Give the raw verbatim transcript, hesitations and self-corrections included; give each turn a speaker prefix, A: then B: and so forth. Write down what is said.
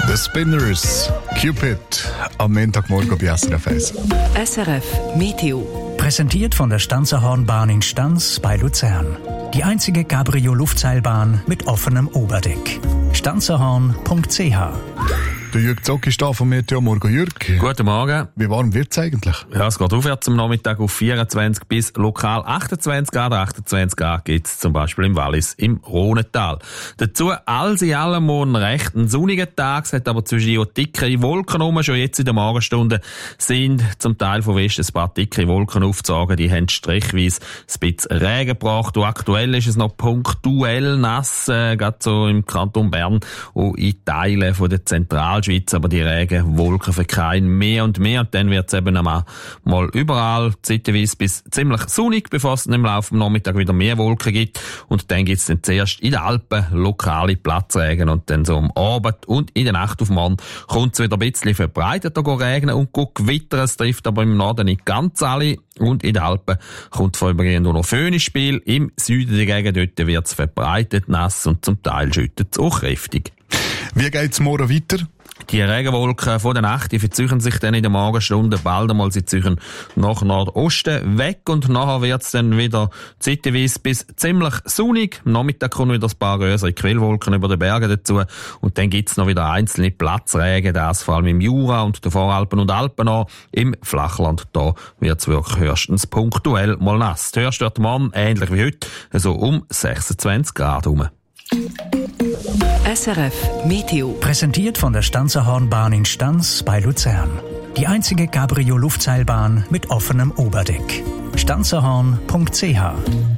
A: The Spinners, Cupid, am Montagmorgen bei S R F eins.
B: S R F Meteo.
C: Präsentiert von der Stanzerhornbahn in Stanz bei Luzern. Die einzige Cabrio-Luftseilbahn mit offenem Oberdeck. stanzerhorn punkt c h.
A: Der Jürg Zock ist da vom Meteo. Morgen, Jürg.
D: Guten Morgen.
A: Wie warm wird es eigentlich?
D: Ja, es geht aufwärts am Nachmittag auf vierundzwanzig bis lokal achtundzwanzig Grad. achtundzwanzig Grad gibt es zum Beispiel im Wallis, im Rhonental. Dazu alles in allem morgen recht ein sonniger Tag. Es hat aber zwischen auch dickere Wolken rum. Schon jetzt in der Morgenstunde sind zum Teil von Westen ein paar dicke Wolken aufzusagen. Die haben strichweise ein bisschen Regen gebracht. Und aktuell ist es noch punktuell nass, äh, gerade so im Kanton Bern und in Teilen von der Zentral Schweiz, aber die Regenwolken verkehren mehr und mehr und dann wird es eben einmal mal überall zeitweise bis ziemlich sonnig, bevor es im Laufe des Nachmittags wieder mehr Wolken gibt und dann gibt es dann zuerst in den Alpen lokale Platzregen und dann so am Abend und in der Nacht auf morgen kommt es wieder ein bisschen verbreiteter regnen und gewittern. Es trifft aber im Norden nicht ganz alle und in den Alpen kommt vorübergehend nur noch Föhnspiel. Im Süden dagegen dort wird es verbreitet nass und zum Teil schüttet es auch kräftig.
A: Wie geht es morgen weiter?
D: Die Regenwolken von der Nacht, die verzögern sich dann in der Morgenstunde bald einmal, sie ziehen nach Nordosten weg und nachher wird es dann wieder zeitweise bis ziemlich sonnig. Am Nachmittag kommen wieder ein paar größere Quellwolken über den Bergen dazu und dann gibt's noch wieder einzelne Platzregen, das vor allem im Jura und den Voralpen und Alpen an. Im Flachland, da wird's wirklich höchstens punktuell mal nass. Die Höchste wird morgen, ähnlich wie heute, also um sechsundzwanzig Grad herum.
B: S R F Meteo.
C: Präsentiert von der Stanzerhornbahn in Stanz bei Luzern. Die einzige Cabrio-Luftseilbahn mit offenem Oberdeck. stanzerhorn punkt c h.